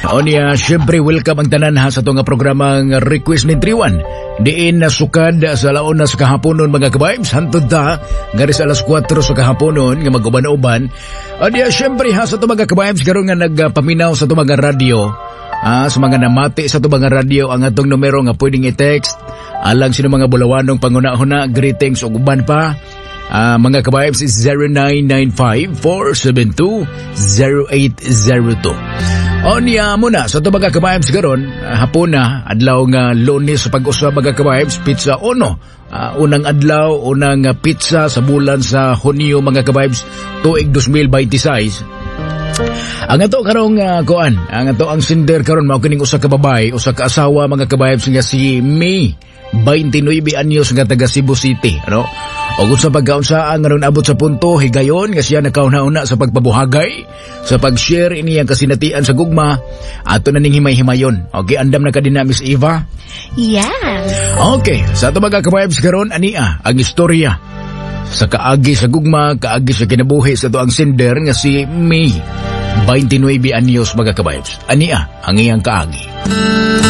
O niya, syempre welcome ang tanan ha sa itong programang Request ni Triwan. Diin na sukad sa laon na sa kahaponon mga kabayms. Hantod ta, garis alas 4 sa kahaponon nga mag-uban-uban. O niya, syempre ha sa itong mga kabayms karon nga nagpaminaw sa itong mga radyo. Sa mga namati sa itong mga radyo ang atong numero nga pwedeng i-text. Alang sino mga bulawanong panguna-huna, greetings o uban pa. Mga kabayms is 0995-472-0802. O niya muna, sa ito mga kabayms karon hapon na, adlaw nga Lunes sa pag-uswa mga kabayms, pizza ono. Unang adlaw, unang pizza sa bulan sa Hunyo mga kabayms, tuig 2026. Ang ato karong kuan, ang ato ang sinder karon mao kining usa ka babae, usa ka asawa mga kabayms nga si May, 29 anyos nga taga Cebu City, ano? O kung sa pagkaunsaan nga ron abot sa punto, higayon nga siya nakauna-una sa pagpabuhagay, sa pag-share ini ang kasinatian sa gugma, ato na ning himay-himayon. Okay, andam na ka din na Miss Eva? Yeah. Okay, sa ato mga kababs karon ania ang istorya sa kaagi sa gugma, kaagi sa kinabuhi sa ato ang sender nga si May, 29 anyos mga kababs. Ania ang iyang kaagi.